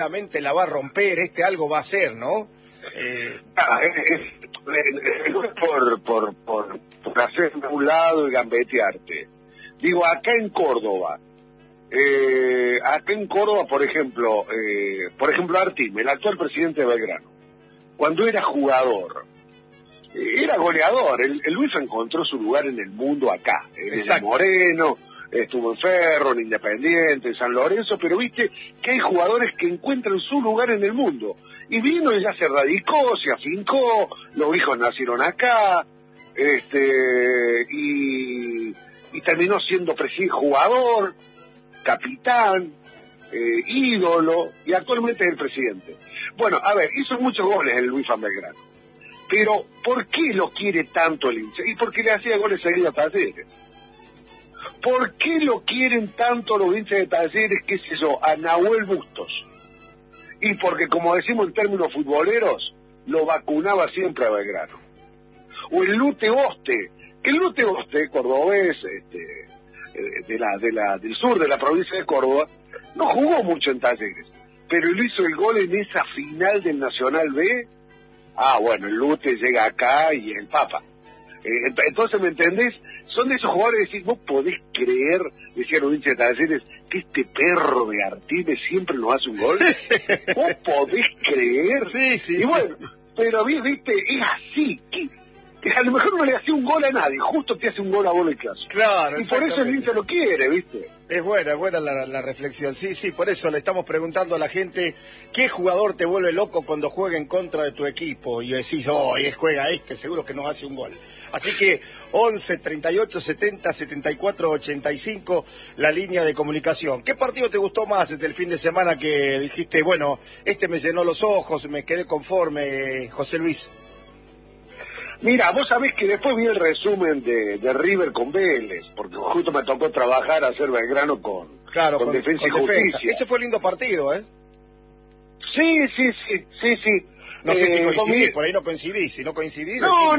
la va a romper, algo va a hacer, ¿no? No es por hacerme a un lado y gambetearte. Digo, acá en Córdoba, por ejemplo, Artim, el actual presidente de Belgrano, cuando era jugador, era goleador. El Luis encontró su lugar en el mundo acá. En Moreno, estuvo en Ferro, en Independiente, en San Lorenzo, pero viste que hay jugadores que encuentran su lugar en el mundo. Y vino y ya se radicó, se afincó, los hijos nacieron acá, y terminó siendo jugador, capitán, ídolo, y actualmente es el presidente. Bueno, a ver, hizo muchos goles el Luis Van Belgrano. Pero, ¿por qué lo quiere tanto el hincha? Y porque le hacía goles seguidos a Talleres. ¿Por qué lo quieren tanto los hinchas de Talleres, qué sé yo, a Nahuel Bustos? Y porque, como decimos en términos futboleros, lo vacunaba siempre a Belgrano. O el Lute Oste, que el Lute Oste, cordobés, del sur de la provincia de Córdoba, no jugó mucho en Talleres, pero él hizo el gol en esa final del Nacional B. Bueno, el Lute llega acá y el Papa. Entonces, ¿me entendés? Son de esos jugadores que decís, vos podés creer, decían los hinchas de Talleres, que este perro de Artime siempre nos hace un gol. ¿Vos podés creer? Sí. Y bueno, pero viste, es así, que a lo mejor no le hace un gol a nadie, justo te hace un gol a vos el caso. Claro, y por eso el hincha lo quiere, ¿viste? Es buena la reflexión. Sí, por eso le estamos preguntando a la gente, ¿qué jugador te vuelve loco cuando juega en contra de tu equipo? Y decís, juega seguro que nos hace un gol. Así que 11 38 70 74 85, la línea de comunicación. ¿Qué partido te gustó más desde el fin de semana que dijiste, bueno, me llenó los ojos, me quedé conforme, José Luis? Mira, vos sabés que después vi el resumen de River con Vélez, porque justo me tocó trabajar, hacer Belgrano con Defensa y Justicia. Ese fue lindo partido, ¿eh? Sí. No sé si coincidís, por ahí no coincidís. Si no coincidís... No,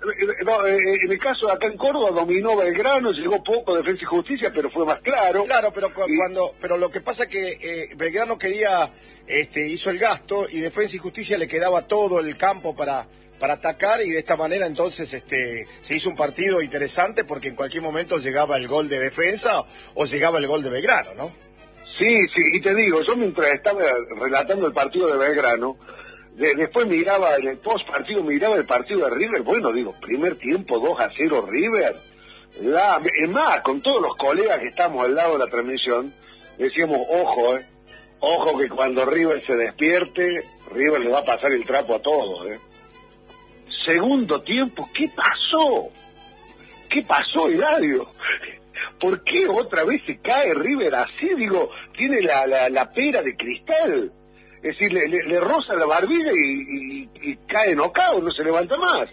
en el caso de acá en Córdoba dominó Belgrano, llegó poco Defensa y Justicia, pero fue más claro. Claro, pero lo que pasa que Belgrano hizo el gasto y Defensa y Justicia le quedaba todo el campo para atacar, y de esta manera entonces se hizo un partido interesante, porque en cualquier momento llegaba el gol de Defensa o llegaba el gol de Belgrano, ¿no? Sí, y te digo, yo mientras estaba relatando el partido de Belgrano, después miraba en el post-partido, miraba el partido de River. Bueno, digo, primer tiempo 2-0 River. Es más, con todos los colegas que estamos al lado de la transmisión, decíamos, ojo que cuando River se despierte, River le va a pasar el trapo a todos, Segundo tiempo, ¿qué pasó? ¿Qué pasó, Eladio? ¿Por qué otra vez se cae River así? Digo, tiene la pera de cristal. Es decir, le roza la barbilla y cae knockout, no se levanta más.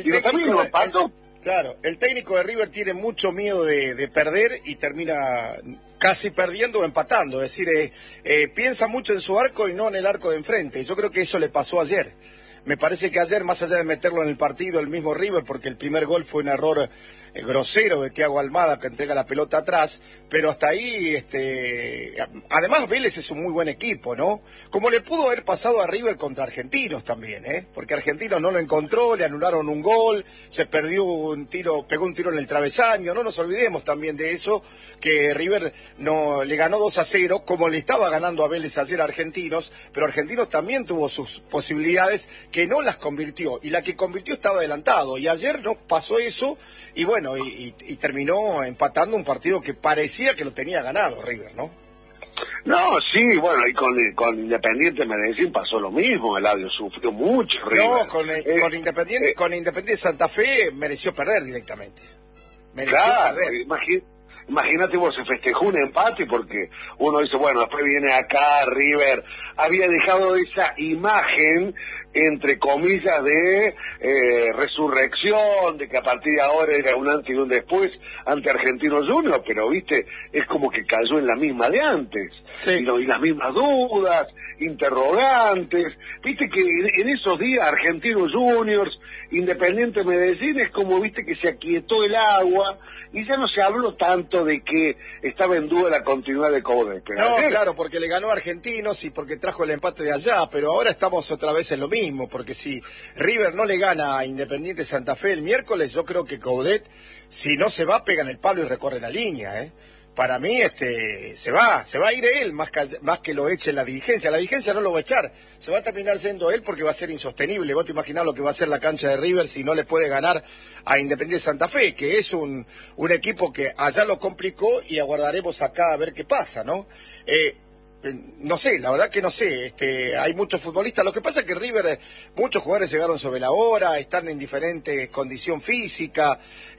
Claro, el técnico de River tiene mucho miedo de perder y termina casi perdiendo o empatando. Es decir, piensa mucho en su arco y no en el arco de enfrente. Yo creo que eso le pasó ayer. Me parece que ayer, más allá de meterlo en el partido, el mismo River, porque el primer gol fue un error grosero de Thiago Almada, que entrega la pelota atrás, pero hasta ahí, además Vélez es un muy buen equipo, ¿no? Como le pudo haber pasado a River contra Argentinos también, porque Argentinos no lo encontró, le anularon un gol, se perdió pegó un tiro en el travesaño. No nos olvidemos también de eso, que River no le ganó 2-0, como le estaba ganando a Vélez ayer a Argentinos, pero Argentinos también tuvo sus posibilidades, que no las convirtió, y la que convirtió estaba adelantado, y ayer no pasó eso, y bueno, y terminó empatando un partido que parecía que lo tenía ganado River, ¿no? No, sí, bueno, y con Independiente Medellín pasó lo mismo, Eladio sufrió mucho River. No, con Independiente Santa Fe mereció perder directamente. Claro, imagínate vos, se festejó un empate, porque uno dice, bueno, después viene acá River, había dejado esa imagen entre comillas, de resurrección, de que a partir de ahora era un antes y un después ante Argentinos Juniors, pero viste, es como que cayó en la misma de antes, Sí. y las mismas dudas, interrogantes, viste que en esos días Argentinos Juniors, Independiente Medellín, es como viste que se aquietó el agua, y ya no se habló tanto de que estaba en duda la continuidad de Coudet. No, claro, porque le ganó a Argentinos y porque trajo el empate de allá, pero ahora estamos otra vez en lo mismo, porque si River no le gana a Independiente Santa Fe el miércoles, yo creo que Coudet, si no se va, pega en el palo y recorre la línea, ¿eh? Para mí, se va a ir él, más que lo eche la dirigencia no lo va a echar, se va a terminar siendo él porque va a ser insostenible. Vos te imaginás lo que va a hacer la cancha de River si no le puede ganar a Independiente Santa Fe, que es un equipo que allá lo complicó y aguardaremos acá a ver qué pasa, ¿no? No sé, la verdad que no sé, hay muchos futbolistas, lo que pasa es que River, muchos jugadores llegaron sobre la hora, están en diferente condición física,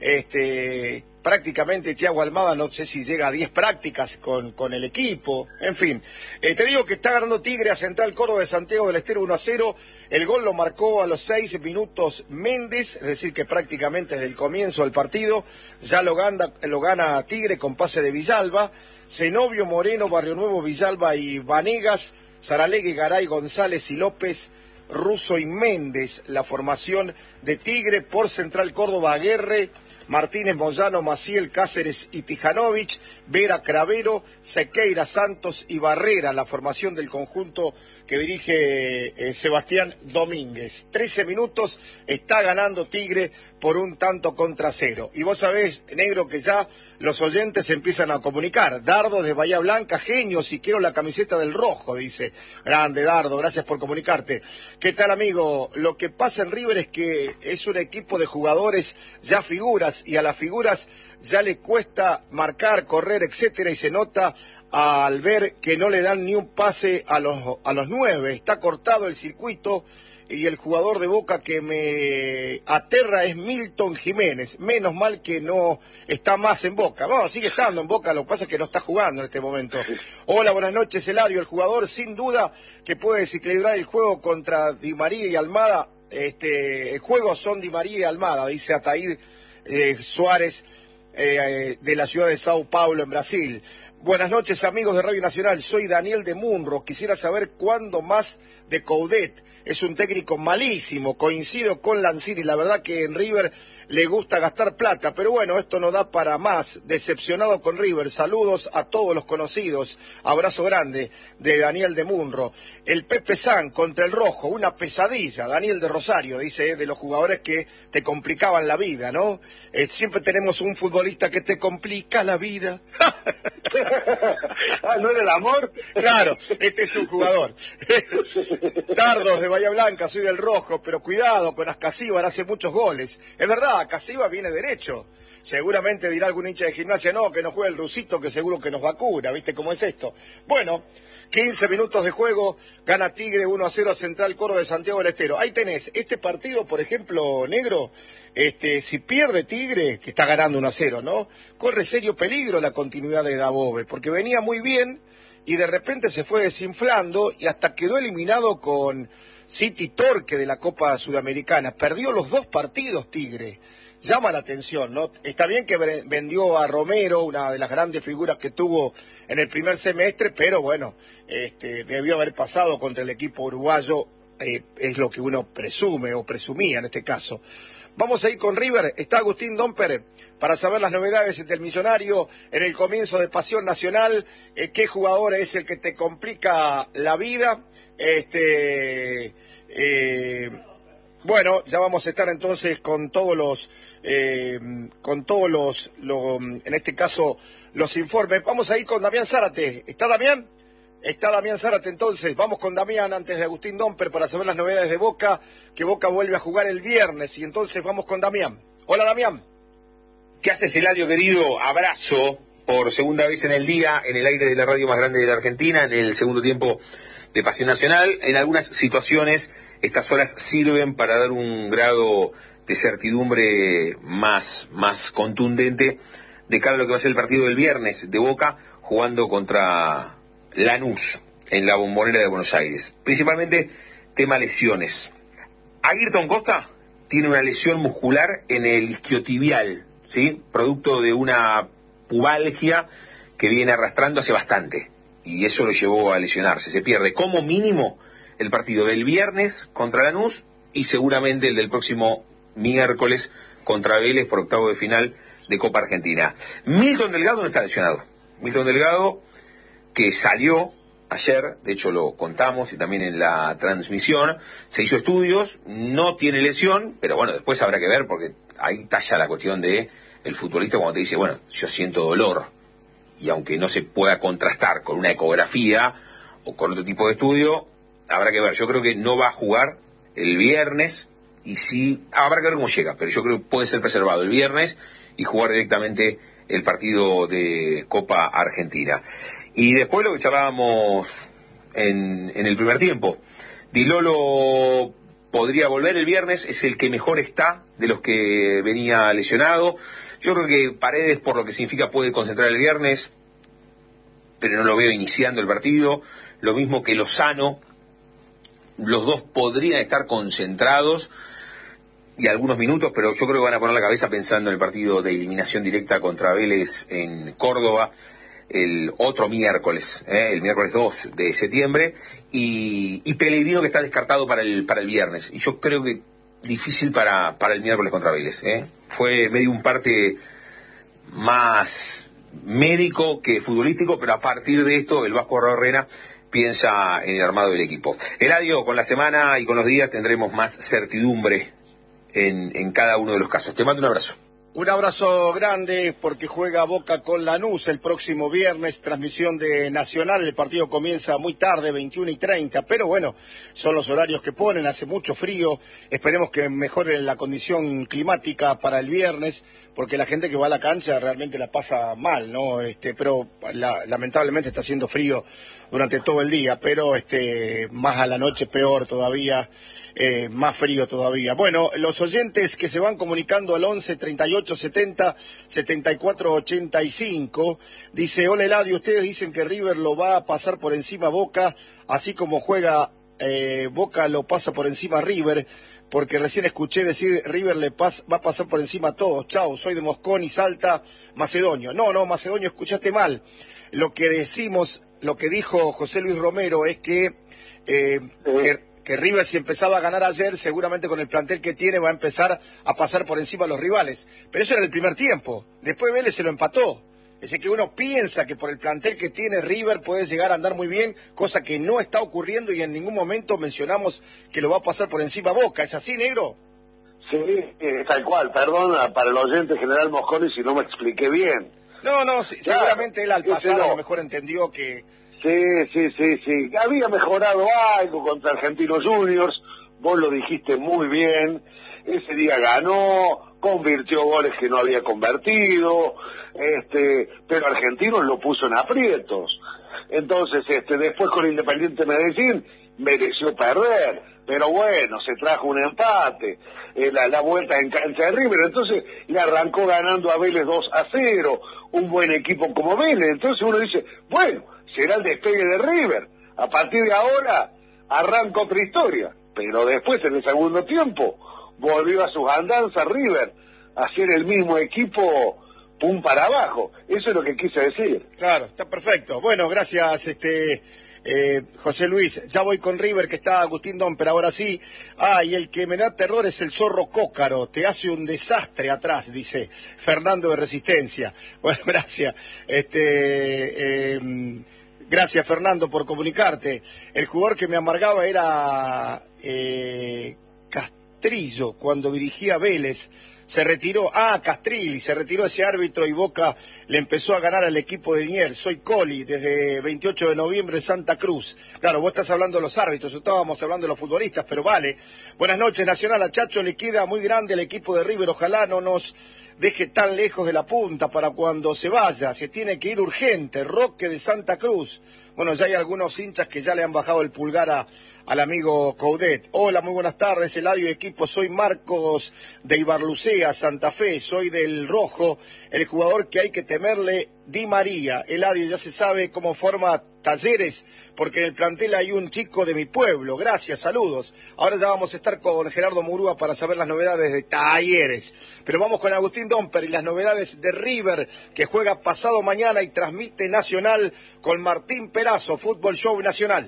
prácticamente Thiago Almada no sé si llega a 10 prácticas con el equipo, en fin. Te digo que está ganando Tigre a Central Córdoba de Santiago del Estero 1-0, el gol lo marcó a los 6 minutos Méndez, es decir que prácticamente desde el comienzo del partido ya lo gana Tigre con pase de Villalba. Zenobio, Moreno, Barrio Nuevo, Villalba y Vanegas, Saralegui, Garay, González y López, Russo y Méndez. La formación de Tigre por Central Córdoba, Aguerre, Martínez, Moyano, Maciel, Cáceres y Tijanovic, Vera, Cravero, Sequeira, Santos y Barrera. La formación del conjunto que dirige Sebastián Domínguez. 13 minutos, está ganando Tigre por 1-0. Y vos sabés, negro, que ya los oyentes empiezan a comunicar. Dardo de Bahía Blanca, genio, si quiero la camiseta del rojo, dice. Grande, Dardo, gracias por comunicarte. ¿Qué tal, amigo? Lo que pasa en River es que es un equipo de jugadores ya figuras, y a las figuras ya le cuesta marcar, correr, etcétera, y se nota al ver que no le dan ni un pase a los 9, está cortado el circuito, y el jugador de Boca que me aterra es Milton Jiménez, menos mal que no está más en Boca, bueno, sigue estando en Boca, lo que pasa es que no está jugando en este momento. Hola, buenas noches, Eladio, el jugador sin duda que puede desequilibrar el juego contra Di María y Almada, el juego son Di María y Almada, dice Ataír Suárez, de la ciudad de Sao Paulo, en Brasil. Buenas noches, amigos de Radio Nacional, soy Daniel de Munro, quisiera saber cuándo más de Coudet, es un técnico malísimo, coincido con Lanzini, la verdad que en River le gusta gastar plata, pero bueno, esto no da para más, decepcionado con River, saludos a todos los conocidos, abrazo grande de Daniel de Munro. El Pepe San contra el Rojo, una pesadilla, Daniel de Rosario, dice, de los jugadores que te complicaban la vida, ¿no? Siempre tenemos un futbolista que te complica la vida. Ah, ¿no era el amor? Claro, este es un jugador. Dardos de Bahía Blanca, soy del Rojo, pero cuidado con Ascasíbar, hace muchos goles. Es verdad, Ascasíbar viene derecho. Seguramente dirá algún hincha de Gimnasia, no, que no juegue el rusito, que seguro que nos vacuna, ¿viste cómo es esto? Bueno, 15 minutos de juego, gana Tigre 1-0 a Central Córdoba de Santiago del Estero. Ahí tenés, este partido, por ejemplo, negro, si pierde Tigre, que está ganando 1-0, ¿no? Corre serio peligro la continuidad de Dabove, porque venía muy bien y de repente se fue desinflando y hasta quedó eliminado con City Torque de la Copa Sudamericana. Perdió los 2 partidos Tigre. Llama la atención, ¿no? Está bien que vendió a Romero, una de las grandes figuras que tuvo en el primer semestre, pero bueno, debió haber pasado contra el equipo uruguayo, es lo que uno presume o presumía en este caso. Vamos a ir con River, está Agustín Domper para saber las novedades del Millonario en el comienzo de Pasión Nacional, qué jugador es el que te complica la vida, bueno, ya vamos a estar entonces con todos en este caso, los informes. Vamos a ir con Damián Zárate. ¿Está Damián? Está Damián Zárate, entonces. Vamos con Damián antes de Agustín Domper para saber las novedades de Boca, que Boca vuelve a jugar el viernes. Y entonces vamos con Damián. Hola, Damián. ¿Qué haces, Eladio, querido? Abrazo por segunda vez en el día, en el aire de la radio más grande de la Argentina, en el segundo tiempo de Pasión Nacional. En algunas situaciones estas horas sirven para dar un grado de certidumbre más contundente de cara a lo que va a ser el partido del viernes de Boca jugando contra Lanús en la Bombonera de Buenos Aires. Principalmente tema lesiones. Ayrton Costa tiene una lesión muscular en el isquiotibial, ¿sí? Producto de una pubalgia que viene arrastrando hace bastante. Y eso lo llevó a lesionarse. Se pierde como mínimo el partido del viernes contra Lanús y seguramente el del próximo miércoles contra Vélez por octavo de final de Copa Argentina. Milton Delgado no está lesionado. Milton Delgado, que salió ayer, de hecho lo contamos y también en la transmisión, se hizo estudios, no tiene lesión, pero bueno, después habrá que ver porque ahí talla la cuestión de el futbolista cuando te dice, bueno, yo siento dolor, y aunque no se pueda contrastar con una ecografía o con otro tipo de estudio, habrá que ver. Yo creo que no va a jugar el viernes, y sí, habrá que ver cómo llega, pero yo creo que puede ser preservado el viernes y jugar directamente el partido de Copa Argentina. Y después lo que charlábamos en el primer tiempo, Di Lolo podría volver el viernes, es el que mejor está de los que venía lesionado. Yo creo que Paredes, por lo que significa, puede concentrar el viernes, pero no lo veo iniciando el partido. Lo mismo que Lozano, los dos podrían estar concentrados y algunos minutos, pero yo creo que van a poner la cabeza pensando en el partido de eliminación directa contra Vélez en Córdoba el otro miércoles, el miércoles 2 de septiembre, y Pellegrino, que está descartado para el viernes. Y yo creo que difícil para el miércoles contra Vélez. Fue medio un parte más médico que futbolístico, pero a partir de esto el Vasco Arroyo piensa en el armado del equipo. Eladio, con la semana y con los días tendremos más certidumbre en cada uno de los casos. Te mando un abrazo. Un abrazo grande porque juega Boca con Lanús el próximo viernes, transmisión de Nacional. El partido comienza muy tarde, 21:30, pero bueno, son los horarios que ponen, hace mucho frío. Esperemos que mejore la condición climática para el viernes, porque la gente que va a la cancha realmente la pasa mal, ¿no? Pero lamentablemente está haciendo frío durante todo el día, pero más a la noche peor todavía. Más frío todavía. Bueno, los oyentes que se van comunicando al 11 38 70 74 85, dice: hola Eladio, ustedes dicen que River lo va a pasar por encima Boca, así como juega Boca lo pasa por encima River, porque recién escuché decir River va a pasar por encima a todos. Chao, soy de Moscón y Salta, Macedonio. No, Macedonio, escuchaste mal. Lo que decimos, lo que dijo José Luis Romero es que River, si empezaba a ganar ayer, seguramente con el plantel que tiene va a empezar a pasar por encima a los rivales. Pero eso era el primer tiempo. Después Vélez se lo empató. Es decir, que uno piensa que por el plantel que tiene River puede llegar a andar muy bien, cosa que no está ocurriendo y en ningún momento mencionamos que lo va a pasar por encima a Boca. ¿Es así, negro? Sí, tal cual. Perdona para el oyente general Mosconi si no me expliqué bien. No, sí, seguramente él al pasar a lo mejor entendió que... Sí. Había mejorado algo contra Argentinos Juniors, vos lo dijiste muy bien. Ese día ganó, convirtió goles que no había convertido, pero Argentinos lo puso en aprietos. Entonces, después con Independiente Medellín mereció perder, pero bueno, se trajo un empate, la vuelta en cancha de River, entonces le arrancó ganando a Vélez 2-0, un buen equipo como Vélez. Entonces uno dice, bueno, será el despegue de River. A partir de ahora arranca otra historia. Pero después, en el segundo tiempo, volvió a sus andanzas River, a ser el mismo equipo pum para abajo. Eso es lo que quise decir. Claro, está perfecto. Bueno, gracias, José Luis. Ya voy con River, que está Agustín Domper, ahora sí. Y el que me da terror es el zorro Cócaro. Te hace un desastre atrás, dice Fernando de Resistencia. Bueno, gracias. Gracias, Fernando, por comunicarte. El jugador que me amargaba era Castrillo, cuando dirigía Vélez. Se retiró, Castrilli, se retiró ese árbitro y Boca le empezó a ganar al equipo de Liniers. Soy Coli, desde 28 de noviembre en Santa Cruz. Claro, vos estás hablando de los árbitros, estábamos hablando de los futbolistas, pero vale. Buenas noches, Nacional. A Chacho le queda muy grande el equipo de River, ojalá no nos deje tan lejos de la punta para cuando se vaya. Se tiene que ir urgente. Roque de Santa Cruz. Bueno, ya hay algunos hinchas que ya le han bajado el pulgar al amigo Coudet. Hola, muy buenas tardes, Eladio y equipo. Soy Marcos de Ibarlucea, Santa Fe. Soy del Rojo. El jugador que hay que temerle, Di María. Eladio, ya se sabe cómo forma Talleres, porque en el plantel hay un chico de mi pueblo. Gracias, saludos. Ahora ya vamos a estar con Gerardo Murúa para saber las novedades de Talleres. Pero vamos con Agustín Domper y las novedades de River, que juega pasado mañana y transmite Nacional con Martín Perazo, Fútbol Show Nacional.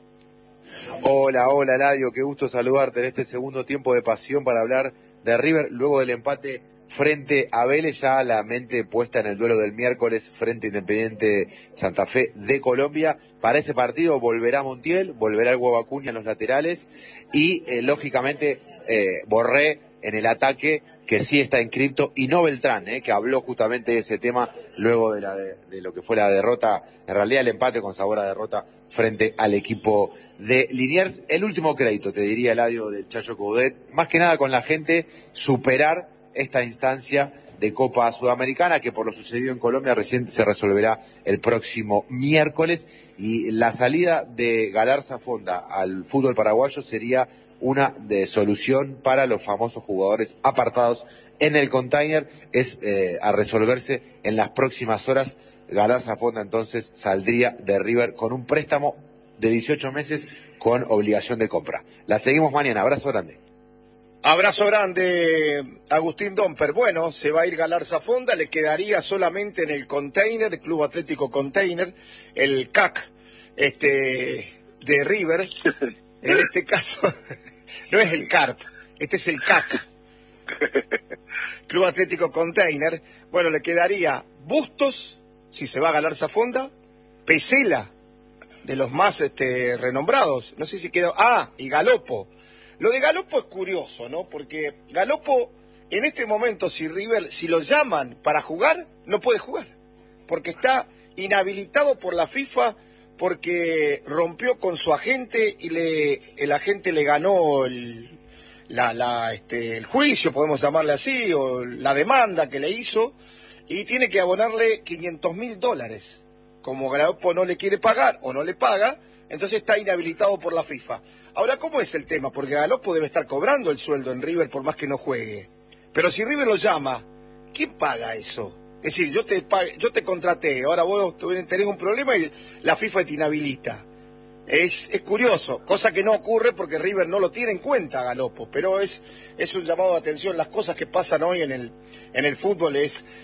Hola, Ladio, qué gusto saludarte en este segundo tiempo de pasión para hablar de River, luego del empate frente a Vélez, ya la mente puesta en el duelo del miércoles frente a Independiente Santa Fe de Colombia. Para ese partido volverá Montiel, volverá el Huevo Acuña en los laterales y lógicamente Borré en el ataque, que sí está inscripto, y no Beltrán, que habló justamente de ese tema luego de lo que fue la derrota, en realidad el empate con sabor a derrota frente al equipo de Liniers. El último crédito, te diría, Eladio, del Chacho Coudet, más que nada con la gente, superar esta instancia de Copa Sudamericana, que por lo sucedido en Colombia recién se resolverá el próximo miércoles, y la salida de Galarza Fonda al fútbol paraguayo sería una de solución para los famosos jugadores apartados en el container, es a resolverse en las próximas horas. Galarza Fonda entonces saldría de River con un préstamo de 18 meses con obligación de compra. La seguimos mañana, abrazo grande. Abrazo grande, Agustín Domper. Bueno, se va a ir Galarza Fonda, le quedaría solamente en el container, el Club Atlético Container, el CAC de River. En este caso, no es el CARP, este es el CAC, Club Atlético Container. Bueno, le quedaría Bustos, si se va a Galarza Fonda, Pesela, de los más renombrados, no sé si quedó, y Galopo. Lo de Galopo es curioso, ¿no? Porque Galopo, en este momento, si lo llaman para jugar, no puede jugar. Porque está inhabilitado por la FIFA, porque rompió con su agente y el agente le ganó el juicio, podemos llamarle así, o la demanda que le hizo, y tiene que abonarle $500.000. Como Galopo no le quiere pagar o no le paga, entonces está inhabilitado por la FIFA. Ahora, ¿cómo es el tema? Porque Galopo debe estar cobrando el sueldo en River por más que no juegue. Pero si River lo llama, ¿quién paga eso? Es decir, yo te contraté, ahora vos tenés un problema y la FIFA te inhabilita. Es curioso, cosa que no ocurre porque River no lo tiene en cuenta, Galopo, pero es un llamado de atención. Las cosas que pasan hoy en el fútbol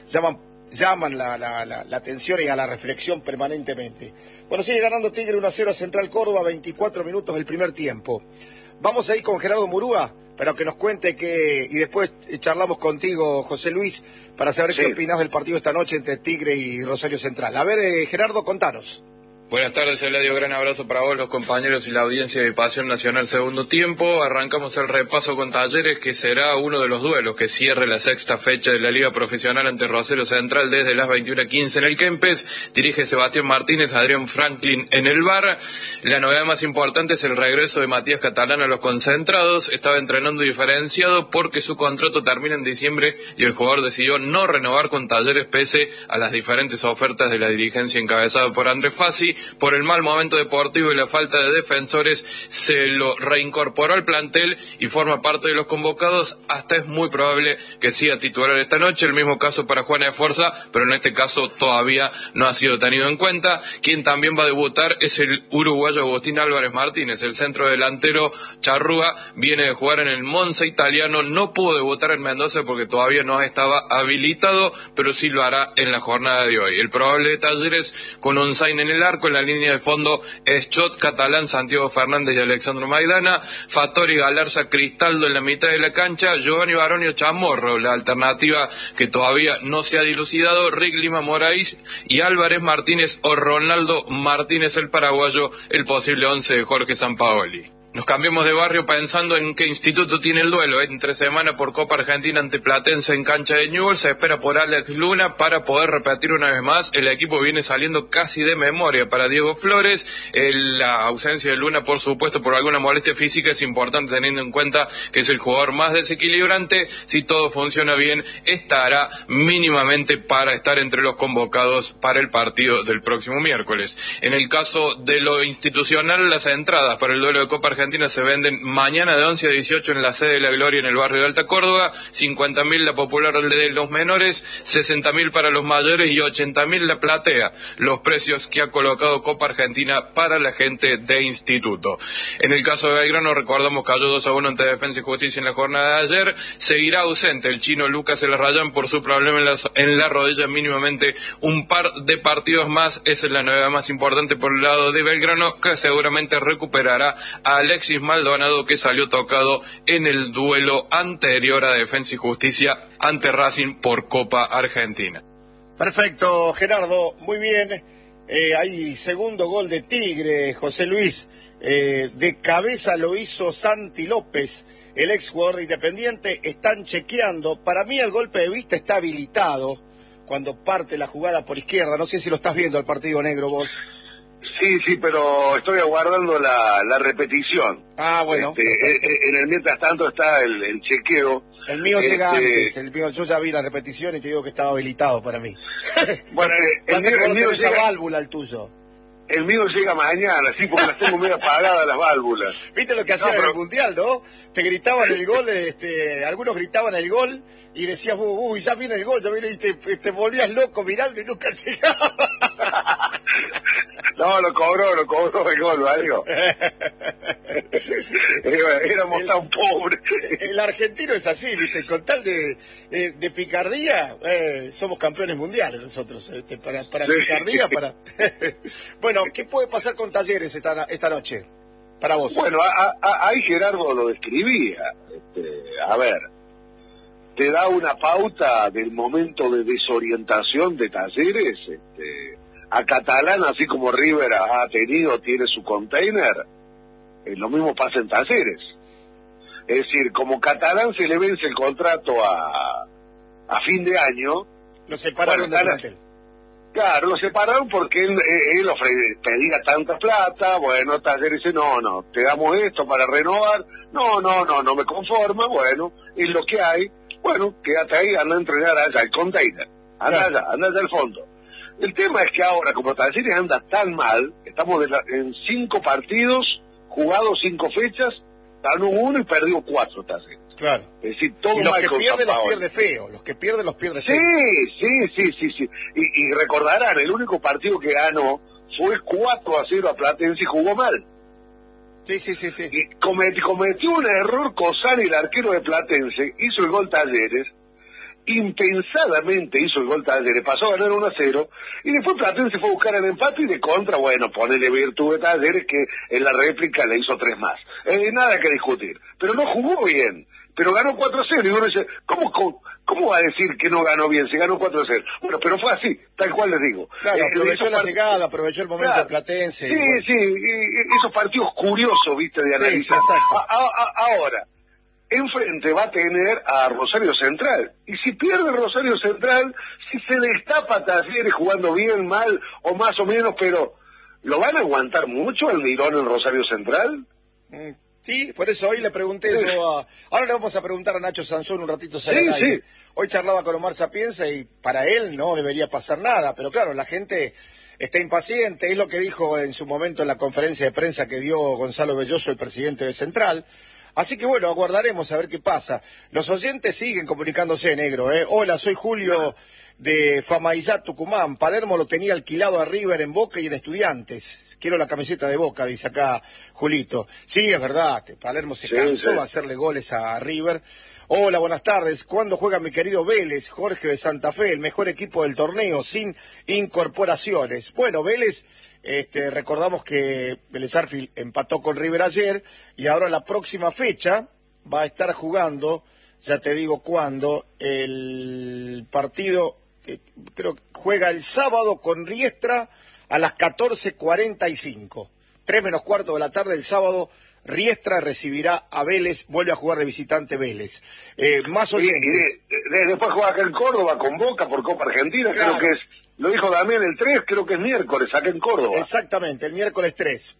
llaman la atención y a la reflexión permanentemente. Bueno, sigue ganando Tigre 1-0 a Central Córdoba, 24 minutos del primer tiempo. Vamos a ir con Gerardo Murúa, pero que nos cuente y después charlamos contigo, José Luis, para saber qué opinás del partido esta noche entre Tigre y Rosario Central. A ver, Gerardo, contanos. Buenas tardes, Eladio, gran abrazo para vos, los compañeros y la audiencia de Pasión Nacional segundo tiempo. Arrancamos el repaso con Talleres, que será uno de los duelos que cierre la sexta fecha de la Liga Profesional ante Rosario Central desde las 21:15 en el Kempes. Dirige Sebastián Martínez, Adrián Franklin en el VAR. La novedad más importante es el regreso de Matías Catalán a los concentrados. Estaba entrenando diferenciado porque su contrato termina en diciembre y el jugador decidió no renovar con Talleres pese a las diferentes ofertas de la dirigencia encabezada por Andrés Fassi. Por el mal momento deportivo y la falta de defensores, se lo reincorporó al plantel y forma parte de los convocados. Hasta es muy probable que siga titular esta noche. El mismo caso para Juan Esforza, pero en este caso todavía no ha sido tenido en cuenta. Quien también va a debutar es el uruguayo Agustín Álvarez Martínez. El centro delantero Charrúa viene de jugar en el Monza italiano. No pudo debutar en Mendoza porque todavía no estaba habilitado, pero sí lo hará en la jornada de hoy. El probable de Talleres con Onzain en el arco. En la línea de fondo es Chot, Catalán, Santiago Fernández y Alexandro Maidana, Fattori, Galarza, Cristaldo en la mitad de la cancha, Giovanni Baronio, Chamorro, la alternativa que todavía no se ha dilucidado, Rick Lima Moraís y Álvarez Martínez o Ronaldo Martínez el paraguayo, el posible 11 de Jorge Sampaoli. Nos cambiamos de barrio pensando en qué instituto tiene el duelo. Entre semana por Copa Argentina ante Platense en cancha de Newell's. Se espera por Alex Luna para poder repetir una vez más. El equipo viene saliendo casi de memoria para Diego Flores. La ausencia de Luna, por supuesto, por alguna molestia física, es importante teniendo en cuenta que es el jugador más desequilibrante. Si todo funciona bien, estará mínimamente para estar entre los convocados para el partido del próximo miércoles. En el caso de lo institucional, las entradas para el duelo de Copa Argentina Argentina se venden mañana de 11 a 18 en la sede de La Gloria en el barrio de Alta Córdoba, 50.000 la popular de los menores, 60.000 para los mayores y 80.000 la platea, los precios que ha colocado Copa Argentina para la gente de instituto. En el caso de Belgrano, recordamos cayó 2-1 ante Defensa y Justicia en la jornada de ayer, seguirá ausente el chino Lucas Elarrayán por su problema en la rodilla, mínimamente un par de partidos más. Esa es la novedad más importante por el lado de Belgrano, que seguramente recuperará a Alexis Maldonado, que salió tocado en el duelo anterior a Defensa y Justicia ante Racing por Copa Argentina. Perfecto, Gerardo, muy bien. Hay segundo gol de Tigre, José Luis. De cabeza lo hizo Santi López, el ex jugador de Independiente. Están chequeando. Para mí el golpe de vista está habilitado cuando parte la jugada por izquierda. No sé si lo estás viendo el partido, negro, vos. Sí, pero estoy aguardando la repetición. Ah, bueno. En el mientras tanto está el chequeo. El mío llega antes, yo ya vi la repetición y te digo que estaba habilitado para mí. Bueno, el mío esa llega, válvula el tuyo. El mío llega mañana, sí, porque las tengo medio apagadas las válvulas. ¿Viste lo que hacían en el Mundial, no? Te gritaban el gol, algunos gritaban el gol y decías, uy, ya viene el gol, ya viene, y te volvías loco mirando y nunca llegaba. No, lo cobró el gol, ¿vale? Éramos tan pobres. El argentino es así, ¿viste? Con tal de picardía, somos campeones mundiales nosotros. Para picardía, para... Bueno, ¿qué puede pasar con Talleres esta noche, para vos? Bueno, ahí Gerardo lo describía. A ver, te da una pauta del momento de desorientación de Talleres. A Catalán, así como River tiene su container, lo mismo pasa en Talleres. Es decir, como Catalán se le vence el contrato a fin de año, lo separaron del plantel. Claro, lo separaron porque él pedía tanta plata. Bueno, Talleres dice, no, te damos esto para renovar. No me conforma. Bueno, es lo que hay. Bueno, quédate ahí, anda a entrenar allá, el container. Anda allá al fondo. El tema es que ahora, como Talleres anda tan mal, estamos en 5 partidos, jugados 5 fechas, ganó 1 y perdió 4 Talleres. Claro. Es decir, todo y los mal que con pierden San los Paolo. pierde feo, los que pierden los pierde feo. Sí. Y recordarán, el único partido que ganó fue 4-0 a Platense y jugó mal. Sí. Y cometió un error Cosani, el arquero de Platense, hizo el gol Talleres, impensadamente hizo el gol Talleres, pasó a ganar 1-0, y después Platense fue a buscar el empate y de contra, bueno, ponele virtud de Talleres que en la réplica le hizo 3 más. Nada que discutir, pero no jugó bien, pero ganó 4-0, y uno dice, ¿cómo va a decir que no ganó bien si ganó 4-0? Bueno, pero fue así, tal cual les digo. Claro, aprovechó la llegada, aprovechó el momento de Platense. Sí, bueno. Sí, esos partidos curiosos, viste, de analizar. Sí, exacto. Ahora, enfrente va a tener a Rosario Central. Y si pierde Rosario Central, si se destapa Talleres jugando bien, mal o más o menos, pero ¿lo van a aguantar mucho el Mirón en Rosario Central? Sí, por eso hoy le pregunté ahora le vamos a preguntar a Nacho Sansón un ratito sobre el aire. Hoy charlaba con Omar Sapienza y para él no debería pasar nada, pero claro, la gente está impaciente, es lo que dijo en su momento en la conferencia de prensa que dio Gonzalo Belloso, el presidente de Central. Así que bueno, aguardaremos a ver qué pasa. Los oyentes siguen comunicándose, negro. Hola, soy Julio de Famaillá, Tucumán. Palermo lo tenía alquilado a River en Boca y en Estudiantes. Quiero la camiseta de Boca, dice acá Julito. Sí, es verdad, Palermo se cansó de hacerle goles a River. Hola, buenas tardes. ¿Cuándo juega mi querido Vélez? Jorge de Santa Fe, el mejor equipo del torneo, sin incorporaciones. Bueno, Vélez... recordamos que Vélez Sarsfield empató con River ayer y ahora la próxima fecha va a estar jugando, ya te digo cuándo, el partido que creo que juega el sábado con Riestra a las 14:45, 3:15 de la tarde el sábado. Riestra recibirá a Vélez, vuelve a jugar de visitante Vélez. Más oyentes. Y después juega acá en Córdoba con Boca por Copa Argentina, claro. Creo que es. Lo dijo Damián el 3, creo que es miércoles, acá en Córdoba. Exactamente, el miércoles 3.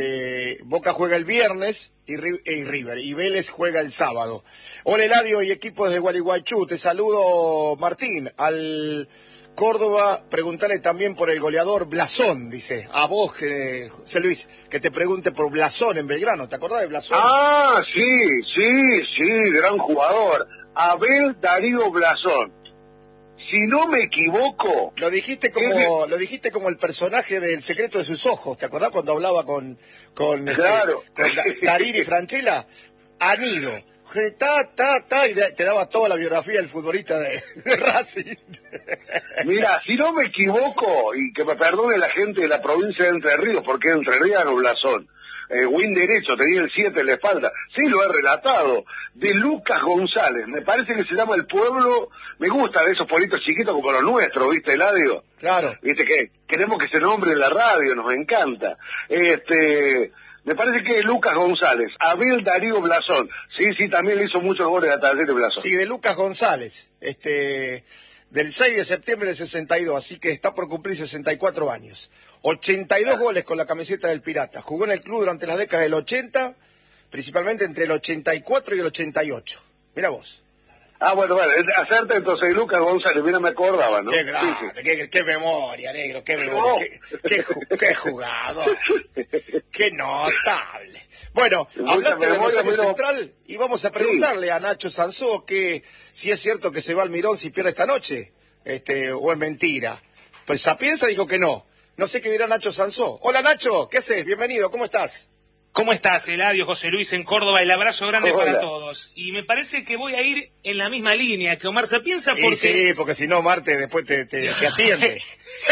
Boca juega el viernes y River, y Vélez juega el sábado. Hola Eladio y equipos de Gualeguaychú, te saludo Martín, al Córdoba, preguntale también por el goleador Blasón, dice. A vos, José Luis, que te pregunte por Blasón en Belgrano. ¿Te acordás de Blasón? Ah, sí, gran jugador. Abel Darío Blasón. Si no me equivoco... Lo dijiste como el personaje del Secreto de sus ojos. ¿Te acordás cuando hablaba con Claro. con Darín y Franchella? Anido. Y te daba toda la biografía del futbolista de Racing. Mira, si no me equivoco, y que me perdone la gente de la provincia de Entre Ríos, porque es entrerriano Blasón, win derecho, tenía el 7 en la espalda, sí lo he relatado, de Lucas González, me parece que se llama El Pueblo, me gusta de esos pueblitos chiquitos como los nuestros, ¿viste, Eladio? Claro. Viste que queremos que se nombre en la radio, nos encanta. Me parece que es Lucas González, Abel Darío Blasón, sí, también le hizo muchos goles a Talleres Blasón. Sí, de Lucas González, del 6 de septiembre del 62, así que está por cumplir 64 años. 82 goles con la camiseta del Pirata. Jugó en el club durante las décadas del 80, principalmente entre el 84 y el 88. Mira vos. Ah, bueno, hacerte entonces Lucas González, mira, me acordaba, ¿no? Qué grande, sí. Qué memoria, negro, qué memoria, qué jugador, qué notable. Bueno, hablaste de Rosario Central y vamos a preguntarle a Nacho Sansó que si es cierto que se va al Mirón si pierde esta noche, o es mentira. Pues Sapienza dijo que no. No sé qué dirá Nacho Sansó. Hola Nacho, ¿qué haces? Bienvenido, ¿cómo estás? ¿Cómo estás, Eladio, José Luis en Córdoba? El abrazo grande para todos. Y me parece que voy a ir en la misma línea que Omar Sapienza porque... Sí, porque si no, Marte después te atiende.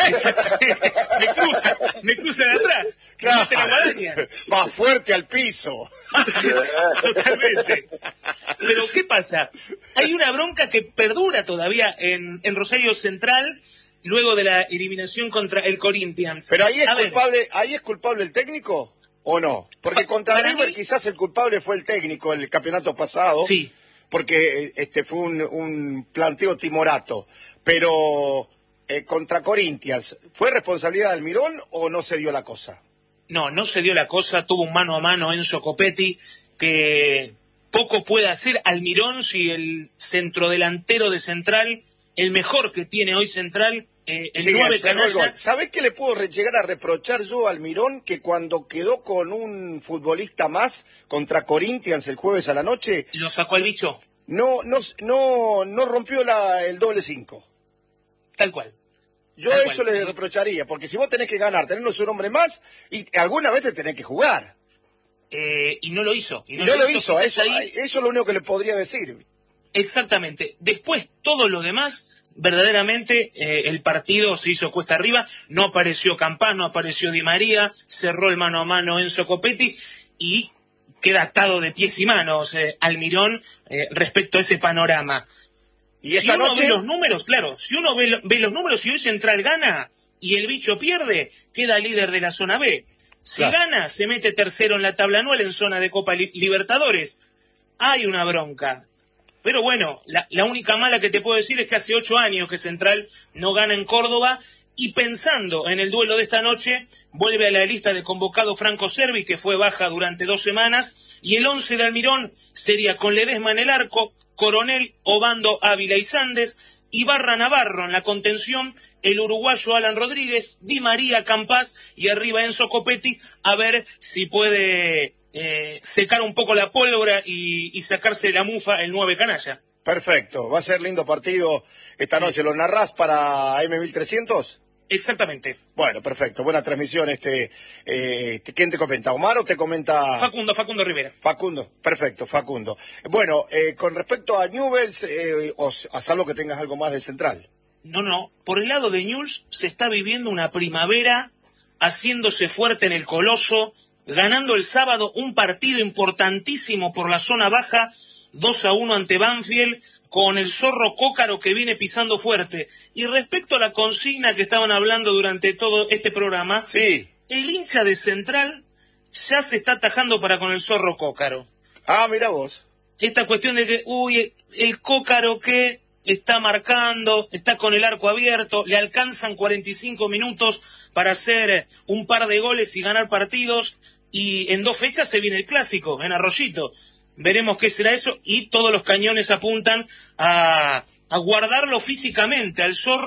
me cruza de atrás. Claro. La va fuerte al piso. Totalmente. Pero, ¿qué pasa? Hay una bronca que perdura todavía en Rosario Central luego de la eliminación contra el Corinthians. Pero ahí es culpable el técnico. ¿O no? Porque contra River quizás el culpable fue el técnico el campeonato pasado. Sí. Porque fue un planteo timorato. Pero contra Corinthians, ¿fue responsabilidad de Almirón o no se dio la cosa? No se dio la cosa. Tuvo un mano a mano Enzo Copetti que poco puede hacer Almirón si el centrodelantero de Central, el mejor que tiene hoy Central, el 9 canalla. ¿Sabés qué le puedo llegar a reprochar yo a Almirón? Que cuando quedó con un futbolista más contra Corinthians el jueves a la noche... ¿Lo sacó al bicho? No rompió el doble 5. Tal cual. Yo eso le reprocharía, porque si vos tenés que ganar, tenés un hombre más, y alguna vez te tenés que jugar. Y no lo hizo. Y no lo hizo. Eso es lo único que le podría decir. Exactamente. Después, todo lo demás... Verdaderamente el partido se hizo cuesta arriba, no apareció Campás, no apareció Di María, cerró el mano a mano Enzo Copetti y queda atado de pies y manos Almirón respecto a ese panorama. ¿Y si uno ve los números, claro, si uno ve los números, si hoy Central gana y el bicho pierde, queda líder de la zona B. Si gana, se mete tercero en la tabla anual en zona de Copa Libertadores. Hay una bronca. Pero bueno, la única mala que te puedo decir es que hace 8 años que Central no gana en Córdoba y pensando en el duelo de esta noche, vuelve a la lista de convocado Franco Cervi, que fue baja durante 2 semanas, y el 11 de Almirón sería con Ledesma en el arco, Coronel, Obando, Ávila y Sandes, Ibarra Navarro en la contención, el uruguayo Alan Rodríguez, Di María, Campás y arriba Enzo Copetti, a ver si puede... secar un poco la pólvora y sacarse la mufa el 9 canalla. Perfecto, va a ser lindo partido esta noche. ¿Lo narrás para M1300? Exactamente. Bueno, perfecto, buena transmisión. ¿Quién te comenta? ¿Omar o te comenta...? Facundo Rivera. Facundo, perfecto, Facundo. Bueno, con respecto a Newell's, a salvo que tengas algo más de Central. No, por el lado de Newell's se está viviendo una primavera haciéndose fuerte en el Coloso, ganando el sábado un partido importantísimo por la zona baja, 2-1 ante Banfield, con el Zorro Cócaro que viene pisando fuerte. Y respecto a la consigna que estaban hablando durante todo este programa, sí, el hincha de Central ya se está atajando para con el Zorro Cócaro. Ah, mira vos. Esta cuestión de que, el Cócaro que está marcando, está con el arco abierto, le alcanzan 45 minutos para hacer un par de goles y ganar partidos, y en 2 fechas se viene el clásico, en Arroyito. Veremos qué será eso, y todos los cañones apuntan a guardarlo físicamente al Zorro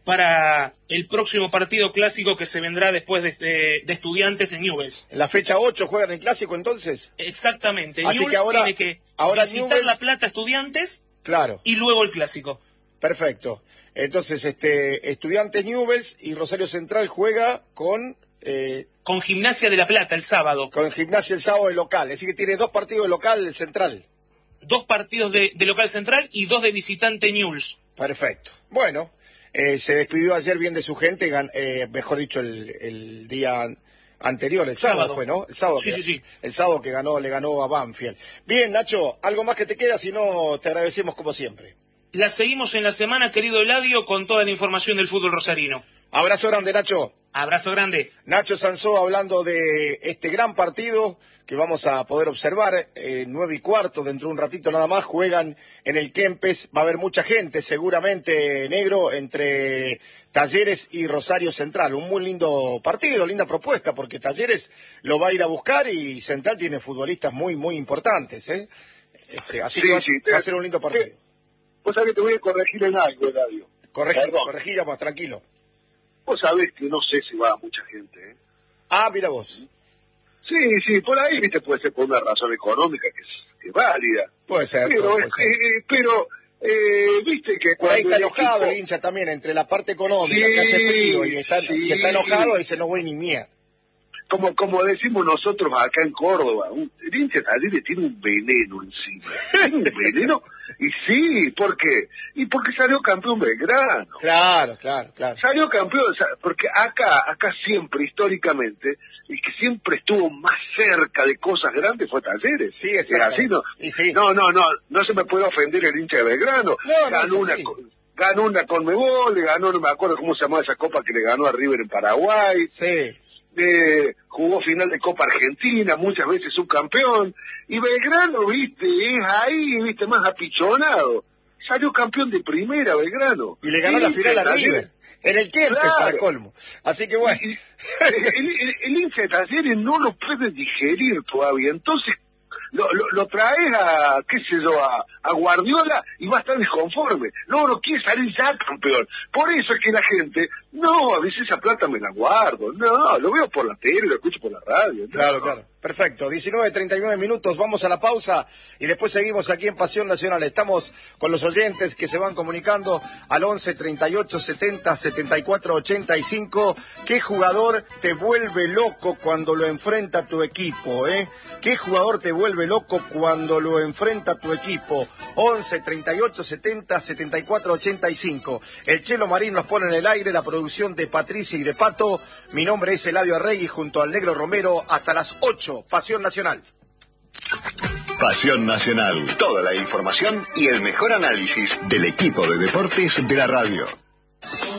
para el próximo partido clásico que se vendrá después de Estudiantes en Newell's. En la fecha 8 juegan el clásico entonces. Exactamente. Así Newell's que ahora tiene que visitar Newell's... La Plata, Estudiantes, claro, y luego el clásico. Perfecto. Entonces, Estudiantes Newell's y Rosario Central juega con Gimnasia de La Plata el sábado. Con Gimnasia el sábado de local. Es decir, que tiene 2 partidos de local Central. 2 partidos de local Central y 2 de visitante Newell's. Perfecto. Bueno, se despidió ayer bien de su gente, mejor dicho, el día anterior, el sábado fue, ¿no? El sábado. Sí. El sábado que le ganó a Banfield. Bien, Nacho, ¿algo más que te queda? Si no, te agradecemos como siempre. La seguimos en la semana, querido Eladio, con toda la información del fútbol rosarino. Abrazo grande, Nacho. Abrazo grande. Nacho Sansó hablando de este gran partido que vamos a poder observar, 9:15, dentro de un ratito nada más, juegan en el Kempes, va a haber mucha gente, seguramente, Negro, entre Talleres y Rosario Central, un muy lindo partido, linda propuesta, porque Talleres lo va a ir a buscar y Central tiene futbolistas muy, muy importantes, así que va a ser un lindo partido. Vos sabés que te voy a corregir en algo, Eladio. Corregí, más tranquilo. Vos sabés que no sé si va mucha gente, Ah, mira vos. Sí, por ahí, viste, puede ser por una razón económica que es válida. Puede ser. Pero viste que por ahí está enojado equipo... el hincha también, entre la parte económica, que hace frío, y está enojado, y dice, no voy ni mierda. Como decimos nosotros acá en Córdoba, el hincha Talleres tiene un veneno encima. Tiene un veneno, y sí, ¿por qué? Y porque salió campeón Belgrano. Claro. Salió campeón, porque acá siempre, históricamente, el que siempre estuvo más cerca de cosas grandes fue Talleres. Sí, exacto. No se me puede ofender el hincha de Belgrano. Ganó una Conmebol, no me acuerdo cómo se llamaba esa copa que le ganó a River en Paraguay. Sí. Jugó final de Copa Argentina, muchas veces subcampeón, y Belgrano, viste, es ahí, viste, más apichonado. Salió campeón de primera Belgrano. Y le ganó la final a River, en el Kempes, para colmo. Así que bueno. El hincha de Talleres no lo puede digerir todavía, entonces lo traes a, qué sé yo, a Guardiola y va a estar desconforme. No quiere salir ya campeón. Por eso es que la gente, a veces esa plata me la guardo. Lo veo por la tele, lo escucho por la radio. Claro. Perfecto. 19:39 minutos, vamos a la pausa y después seguimos aquí en Pasión Nacional. Estamos con los oyentes que se van comunicando al 11 38 70 74 85. ¿Qué jugador te vuelve loco cuando lo enfrenta tu equipo, ¿Qué jugador te vuelve loco cuando lo enfrenta tu equipo? 11 38 70 74 85. El Chelo Marín nos pone en el aire, la producción de Patricia y de Pato. Mi nombre es Eladio Arregui junto al Negro Romero hasta las 8. Pasión Nacional. Pasión Nacional. Toda la información y el mejor análisis del equipo de deportes de la radio.